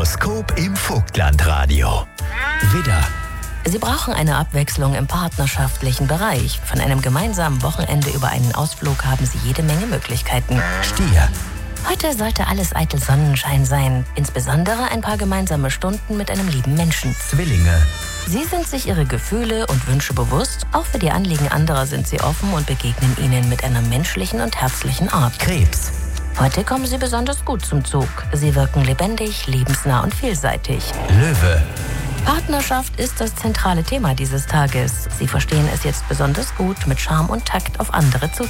Horoskop im Vogtlandradio. Widder. Sie brauchen eine Abwechslung im partnerschaftlichen Bereich. Von einem gemeinsamen Wochenende über einen Ausflug haben Sie jede Menge Möglichkeiten. Stier. Heute sollte alles eitel Sonnenschein sein. Insbesondere ein paar gemeinsame Stunden mit einem lieben Menschen. Zwillinge. Sie sind sich ihre Gefühle und Wünsche bewusst. Auch für die Anliegen anderer sind Sie offen und begegnen ihnen mit einer menschlichen und herzlichen Art. Krebs. Heute kommen Sie besonders gut zum Zug. Sie wirken lebendig, lebensnah und vielseitig. Löwe. Partnerschaft ist das zentrale Thema dieses Tages. Sie verstehen es jetzt besonders gut, mit Charme und Takt auf andere zu